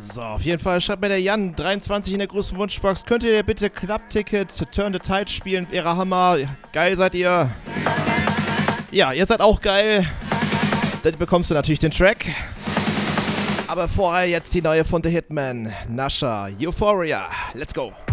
So, auf jeden Fall schreibt mir der Jan, 23 in der großen Wunschbox. Könnt ihr bitte Club-Ticket Turn the Tide spielen? Wäre Hammer. Geil seid ihr. Ja, ihr seid auch geil. Dann bekommst du natürlich den Track. Aber vorher jetzt die neue von The Hitman. Nasha, Euphoria. Let's go.